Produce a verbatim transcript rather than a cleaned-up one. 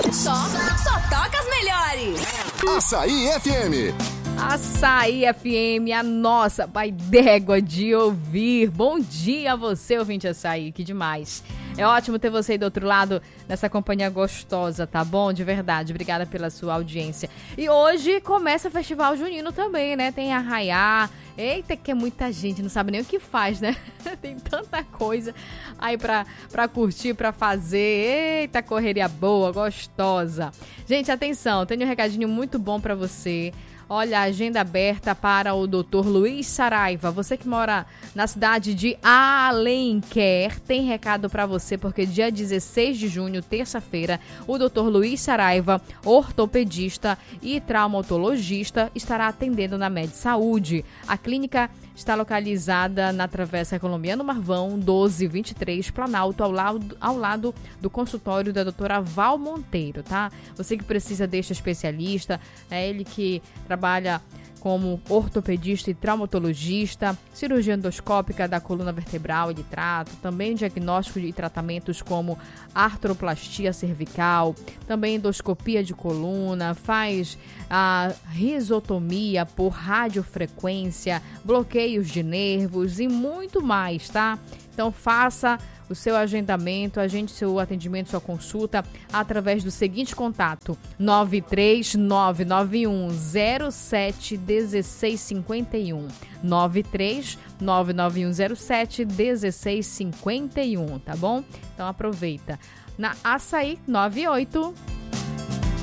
Só, só toca as melhores. Açaí F M. Açaí F M, a nossa pai d'égua de ouvir. Bom dia a você, ouvinte Açaí, que demais. É ótimo ter você aí do outro lado, nessa companhia gostosa, tá bom? De verdade, obrigada pela sua audiência. E hoje começa o Festival Junino também, né? Tem Arraiá. Eita, que é muita gente, não sabe nem o que faz, né? Tem tanta coisa aí pra, pra curtir, pra fazer. Eita, correria boa, gostosa. Gente, atenção, tenho um recadinho muito bom pra você. Olha, a agenda aberta para o doutor Luiz Saraiva. Você que mora na cidade de Alenquer, tem recado para você, porque dia dezesseis de junho, terça-feira, o doutor Luiz Saraiva, ortopedista e traumatologista, estará atendendo na Med Saúde. A clínica está localizada na Travessa Colombiano Marvão, doze vinte e três, Planalto, ao lado, ao lado do consultório da doutora Val Monteiro, tá? Você que precisa deste especialista, é ele que trabalha como ortopedista e traumatologista, cirurgia endoscópica da coluna vertebral, ele trata, também diagnóstico e tratamentos como artroplastia cervical, também endoscopia de coluna, faz a risotomia por radiofrequência, bloqueios de nervos e muito mais, tá? Então faça o seu agendamento, agende seu atendimento, sua consulta através do seguinte contato: nove três nove nove um zero sete um seis cinco um, nove três nove nove um zero sete um seis cinco um, tá bom? Então aproveita. Na Açaí nove oito.